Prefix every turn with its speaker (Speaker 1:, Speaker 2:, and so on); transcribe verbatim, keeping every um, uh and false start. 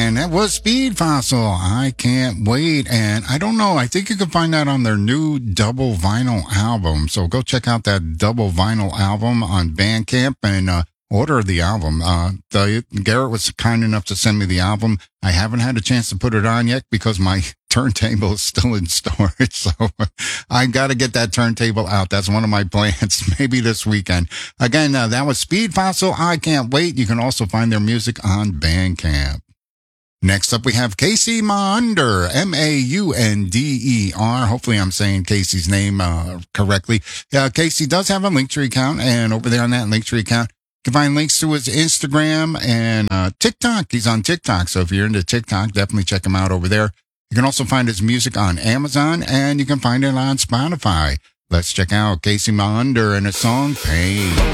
Speaker 1: And that was Speed Fossil. I can't wait. And I don't know. I think you can find that on their new double vinyl album. So go check out that double vinyl album on Bandcamp and uh, order the album. Uh, the, Garrett was kind enough to send me the album. I haven't had a chance to put it on yet because my turntable is still in storage. So I got to get that turntable out. That's one of my plans, maybe this weekend. Again, uh, that was Speed Fossil. I can't wait. You can also find their music on Bandcamp. Next up, we have Casey Maunder, M A U N D E R. Hopefully I'm saying Casey's name uh, correctly. Uh, Casey does have a Linktree account, and over there on that Linktree account, you can find links to his Instagram and uh, TikTok. He's on TikTok, so if you're into TikTok, definitely check him out over there. You can also find his music on Amazon, and you can find it on Spotify. Let's check out Casey Maunder and his song, Pain.